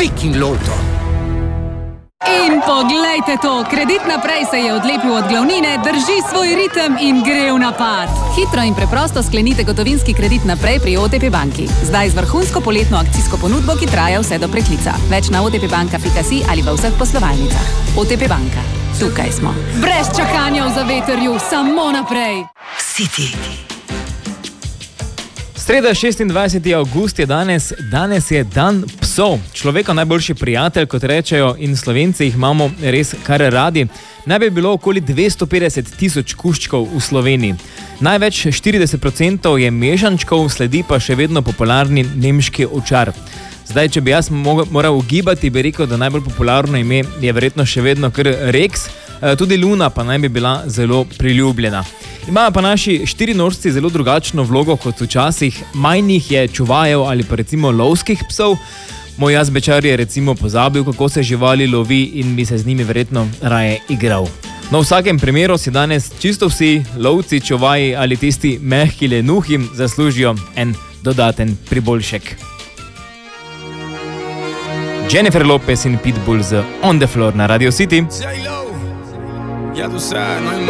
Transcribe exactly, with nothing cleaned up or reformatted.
Viking Lotto. In poglejte to, Kredit Naprej se je odlepil od glavnine, drži svoj ritem in gre v napad. Hitro in preprosto sklenite gotovinski kredit naprej pri O T P banki. Zdaj z vrhunsko poletno akcijsko ponudbo, ki traja vse do preklica. Več na otpbanka pika si ali v vseh poslovalnicah. O T P banka. Tukaj smo. Brez čakanja v zavetrju, samo naprej. City. Sreda, šestindvajseti avgust je danes, danes je dan psov. Človeka najboljši prijatelj, kot rečejo, in Slovenci jih imamo res kar radi. Naj bi bilo okoli dvesto petdeset tisoč kužčkov v Sloveniji. Največ štirideset procentov je mešančkov, sledi pa še vedno popularni nemški ovčar. Zdaj, če bi jaz moral ugibati, bi rekel, da najbolj popularno ime je verjetno še vedno kar Rex, tudi Luna pa naj bi bila zelo priljubljena. Imajo pa naši štirinožci zelo drugačno vlogo kot včasih, manj jih je čuvajev ali pa recimo lovskih psov. Moj jazbečar je recimo pozabil, kako se živali lovi in bi se z njimi verjetno raje igral. No, v vsakem primeru si danes čisto vsi lovci, čuvaji ali tisti mehki lenuhi zaslužijo en dodaten priboljšek. Jennifer Lopez in Pitbull z On the Floor na Radio City. Ya tú sabes, no hay